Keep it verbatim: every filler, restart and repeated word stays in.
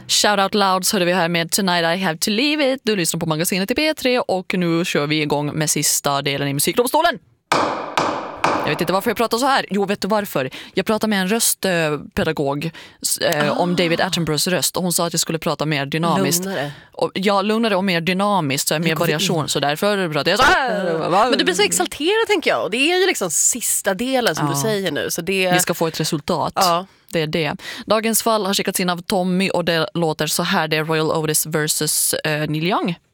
Shout Out Loud så hörde vi här med Tonight I Have To Leave It. Du lyssnar på magasinet i P tre och nu kör vi igång med sista delen i Musikdomstolen. Jag vet inte varför jag pratar så här. Jo, vet du varför? Jag pratade med en röstpedagog eh, ah. om David Attenboroughs röst och hon sa att jag skulle prata mer dynamiskt. Lugnare. Och, ja, lugnare och mer dynamiskt, så mer variation. In. Så därför pratar jag så här. Men du blir så exalterad, tänker jag. Det är ju liksom sista delen som ja. du säger nu. Så det... Vi ska få ett resultat. Ja. Det är det. Dagens fall har skickats in av Tommy och det låter så här. Det är Royal Otis versus uh, Neil Young.